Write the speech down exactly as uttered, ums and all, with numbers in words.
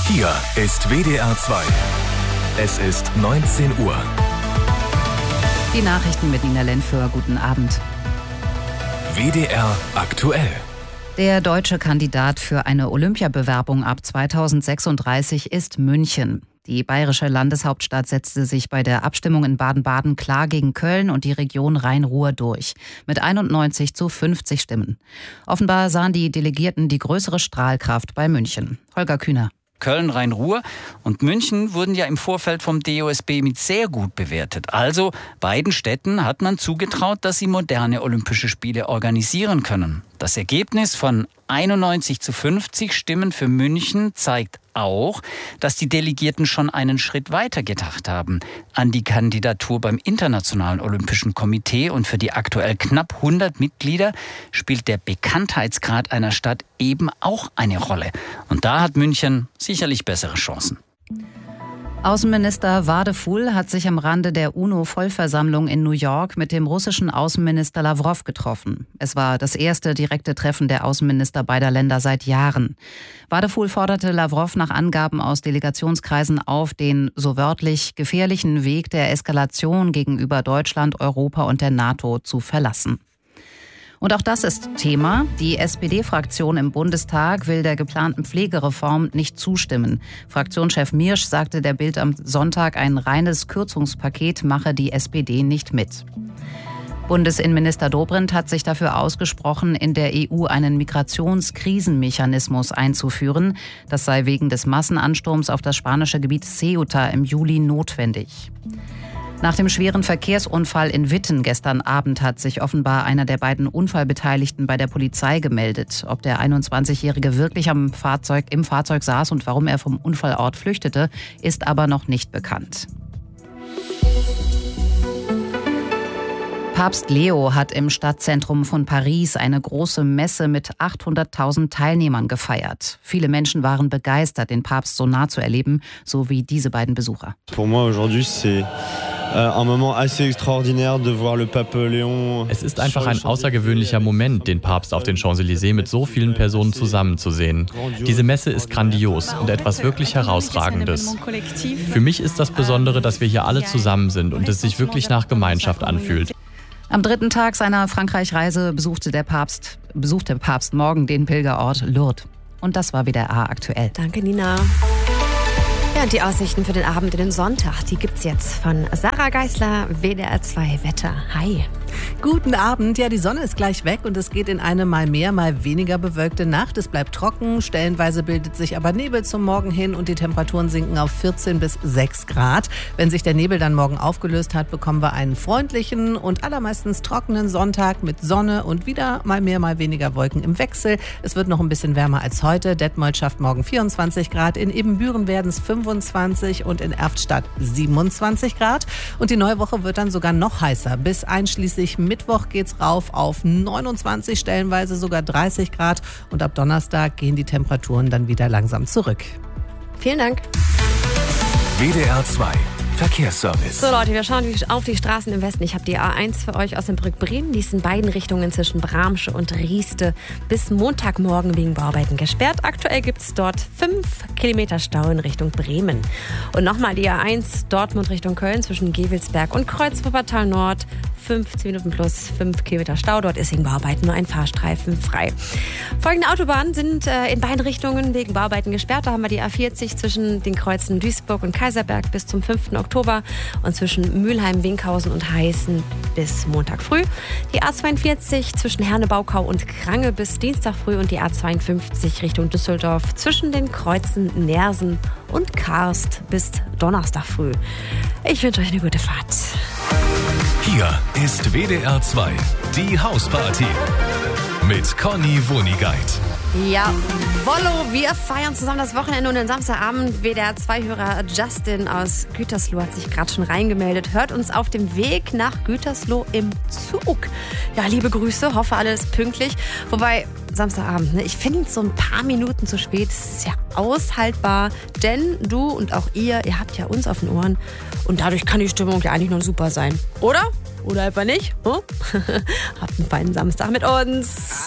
Hier ist W D R zwei. Es ist neunzehn Uhr. Die Nachrichten mit Nina Lenföhr. Guten Abend. W D R aktuell. Der deutsche Kandidat für eine Olympiabewerbung ab zweitausendsechsunddreißig ist München. Die bayerische Landeshauptstadt setzte sich bei der Abstimmung in Baden-Baden klar gegen Köln und die Region Rhein-Ruhr durch. Mit einundneunzig zu fünfzig Stimmen. Offenbar sahen die Delegierten die größere Strahlkraft bei München. Holger Kühner. Köln, Rhein-Ruhr und München wurden ja im Vorfeld vom D O S B mit sehr gut bewertet. Also beiden Städten hat man zugetraut, dass sie moderne Olympische Spiele organisieren können. Das Ergebnis von einundneunzig zu fünfzig Stimmen für München zeigt auch, dass die Delegierten schon einen Schritt weiter gedacht haben an die Kandidatur beim Internationalen Olympischen Komitee. Und für die aktuell knapp hundert Mitglieder spielt der Bekanntheitsgrad einer Stadt eben auch eine Rolle. Und da hat München sicherlich bessere Chancen. Außenminister Wadephul hat sich am Rande der UNO-Vollversammlung in New York mit dem russischen Außenminister Lawrow getroffen. Es war das erste direkte Treffen der Außenminister beider Länder seit Jahren. Wadephul forderte Lawrow nach Angaben aus Delegationskreisen auf, den so wörtlich gefährlichen Weg der Eskalation gegenüber Deutschland, Europa und der NATO zu verlassen. Und auch das ist Thema. Die S P D-Fraktion im Bundestag will der geplanten Pflegereform nicht zustimmen. Fraktionschef Miersch sagte der Bild am Sonntag, ein reines Kürzungspaket mache die S P D nicht mit. Bundesinnenminister Dobrindt hat sich dafür ausgesprochen, in der E U einen Migrationskrisenmechanismus einzuführen. Das sei wegen des Massenansturms auf das spanische Gebiet Ceuta im Juli notwendig. Nach dem schweren Verkehrsunfall in Witten gestern Abend hat sich offenbar einer der beiden Unfallbeteiligten bei der Polizei gemeldet. Ob der einundzwanzigjährige wirklich am Fahrzeug, im Fahrzeug saß und warum er vom Unfallort flüchtete, ist aber noch nicht bekannt. Papst Leo hat im Stadtzentrum von Paris eine große Messe mit achthunderttausend Teilnehmern gefeiert. Viele Menschen waren begeistert, den Papst so nah zu erleben, so wie diese beiden Besucher. Pour moi aujourd'hui c'est un moment assez extraordinaire de voir le Pape Léon. Es ist einfach ein außergewöhnlicher Moment, den Papst auf den Champs-Élysées mit so vielen Personen zusammenzusehen. Diese Messe ist grandios und etwas wirklich Herausragendes. Für mich ist das Besondere, dass wir hier alle zusammen sind und es sich wirklich nach Gemeinschaft anfühlt. Am dritten Tag seiner Frankreich-Reise besuchte der Papst, besuchte der Papst morgen den Pilgerort Lourdes. Und das war W D R aktuell. Danke, Nina. Ja, und die Aussichten für den Abend und den Sonntag, die gibt's jetzt von Sarah Geisler, W D R zwei Wetter. Hi. Guten Abend. Ja, die Sonne ist gleich weg und es geht in eine mal mehr, mal weniger bewölkte Nacht. Es bleibt trocken, stellenweise bildet sich aber Nebel zum Morgen hin und die Temperaturen sinken auf vierzehn bis sechs Grad. Wenn sich der Nebel dann morgen aufgelöst hat, bekommen wir einen freundlichen und allermeistens trockenen Sonntag mit Sonne und wieder mal mehr, mal weniger Wolken im Wechsel. Es wird noch ein bisschen wärmer als heute. Detmold schafft morgen vierundzwanzig Grad, in Ebenbüren werden es fünfundzwanzig und in Erftstadt siebenundzwanzig Grad. Und die neue Woche wird dann sogar noch heißer. Bis einschließlich Mittwoch geht's rauf auf neunundzwanzig, stellenweise sogar dreißig Grad. Und ab Donnerstag gehen die Temperaturen dann wieder langsam zurück. Vielen Dank. W D R zwei Verkehrsservice. So Leute, wir schauen auf die Straßen im Westen. Ich habe die A eins für euch aus Osnabrück-Bremen. Die ist in beiden Richtungen zwischen Bramsche und Rieste bis Montagmorgen wegen Bauarbeiten gesperrt. Aktuell gibt es dort fünf Kilometer Stau in Richtung Bremen. Und nochmal die A eins Dortmund Richtung Köln zwischen Gevelsberg und Kreuz-Wuppertal Nord. fünfzehn Minuten plus fünf Kilometer Stau. Dort ist wegen Bauarbeiten nur ein Fahrstreifen frei. Folgende Autobahnen sind äh, in beiden Richtungen wegen Bauarbeiten gesperrt. Da haben wir die A vierzig zwischen den Kreuzen Duisburg und Kaiserberg bis zum fünften Oktober und zwischen Mülheim, Winkhausen und Heißen bis Montag früh. Die A zweiundvierzig zwischen Herne-Baukau und Krange bis Dienstag früh und die A zweiundfünfzig Richtung Düsseldorf zwischen den Kreuzen Nersen und Karst bis Donnerstag früh. Ich wünsche euch eine gute Fahrt. Hier ist W D R zwei, die Hausparty mit Conny Wonigkeit. Ja, Wollo, wir feiern zusammen das Wochenende und den Samstagabend. W D R zwei Hörer Justin aus Gütersloh hat sich gerade schon reingemeldet. Hört uns auf dem Weg nach Gütersloh im Zug. Ja, liebe Grüße, hoffe alles pünktlich. Wobei, Samstagabend, ne, ich finde so ein paar Minuten zu spät, das ist ja aushaltbar. Denn du und auch ihr, ihr habt ja uns auf den Ohren. Und dadurch kann die Stimmung ja eigentlich noch super sein. Oder? Oder einfach nicht? Hm? Habt einen feinen Samstag mit uns.